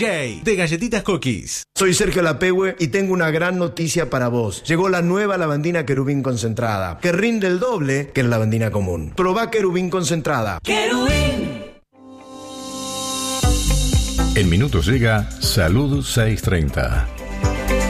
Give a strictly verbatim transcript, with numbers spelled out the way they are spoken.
J de Galletitas Cookies. Soy Sergio Lapehue y tengo una gran noticia para vos. Llegó la nueva lavandina Querubín concentrada, que rinde el doble que la lavandina común. Probá Querubín concentrada. ¡Querubín! En minutos llega Salud seiscientos treinta.